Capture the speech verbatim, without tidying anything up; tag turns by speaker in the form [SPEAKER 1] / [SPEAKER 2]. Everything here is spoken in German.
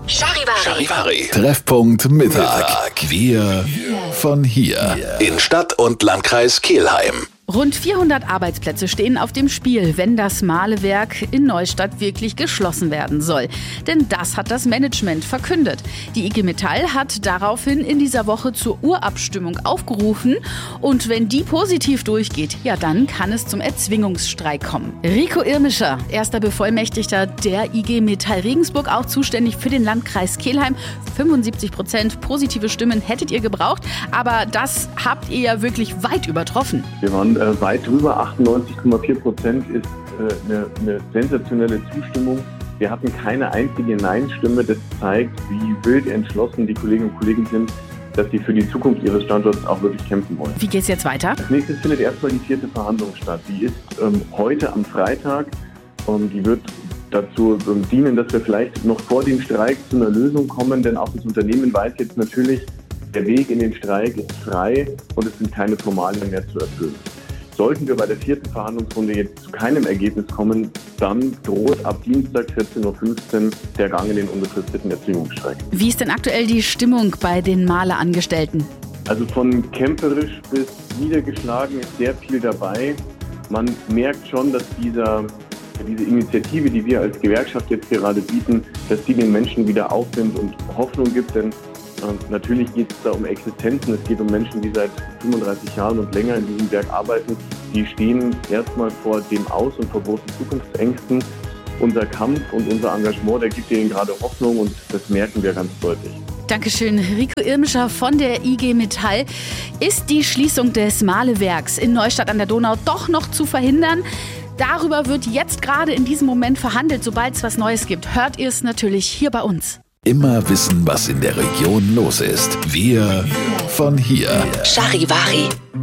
[SPEAKER 1] Charivari.
[SPEAKER 2] Charivari. Treffpunkt Mittag. Wir von hier. In Stadt und Landkreis Kelheim.
[SPEAKER 3] Rund vierhundert Arbeitsplätze stehen auf dem Spiel, wenn das Mahlewerk in Neustadt wirklich geschlossen werden soll. Denn das hat das Management verkündet. Die I G Metall hat daraufhin in dieser Woche zur Urabstimmung aufgerufen. Und wenn die positiv durchgeht, ja, dann kann es zum Erzwingungsstreik kommen. Rico Irmischer, erster Bevollmächtigter der I G Metall Regensburg, auch zuständig für den Landkreis Kelheim. fünfundsiebzig Prozent positive Stimmen hättet ihr gebraucht, aber das habt ihr ja wirklich weit übertroffen.
[SPEAKER 4] Wir waren äh, weit drüber, achtundneunzig Komma vier Prozent ist äh, eine, eine sensationelle Zustimmung. Wir hatten keine einzige Nein-Stimme. Das zeigt, wie wild entschlossen die Kolleginnen und Kollegen sind, dass sie für die Zukunft ihres Standorts auch wirklich kämpfen wollen.
[SPEAKER 3] Wie geht's jetzt weiter?
[SPEAKER 4] Als nächstes findet erstmal die vierte Verhandlung statt. Die ist ähm, heute am Freitag und die wird dazu ähm, dienen, dass wir vielleicht noch vor dem Streik zu einer Lösung kommen, denn auch das Unternehmen weiß jetzt natürlich, der Weg in den Streik ist frei und es sind keine Formalien mehr zu erfüllen. Sollten wir bei der vierten Verhandlungsrunde jetzt zu keinem Ergebnis kommen, dann droht ab Dienstag vierzehn Uhr fünfzehn der Gang in den unbefristeten Erzwingungsstreik.
[SPEAKER 3] Wie ist denn aktuell die Stimmung bei den Mahlerangestellten?
[SPEAKER 4] Also von kämpferisch bis niedergeschlagen ist sehr viel dabei. Man merkt schon, dass dieser, diese Initiative, die wir als Gewerkschaft jetzt gerade bieten, dass die den Menschen wieder Aufwind und Hoffnung gibt, denn Und natürlich geht es da um Existenzen. Es geht um Menschen, die seit fünfunddreißig Jahren und länger in diesem Werk arbeiten. Die stehen erstmal vor dem Aus und vor großen Zukunftsängsten. Unser Kampf und unser Engagement, der gibt ihnen gerade Hoffnung und das merken wir ganz deutlich.
[SPEAKER 3] Dankeschön, Rico Irmischer von der I G Metall. Ist die Schließung des Mahlewerks in Neustadt an der Donau doch noch zu verhindern? Darüber wird jetzt gerade in diesem Moment verhandelt. Sobald es was Neues gibt, hört ihr es natürlich hier bei uns.
[SPEAKER 2] Immer wissen, was in der Region los ist. Wir von hier.
[SPEAKER 1] Charivari.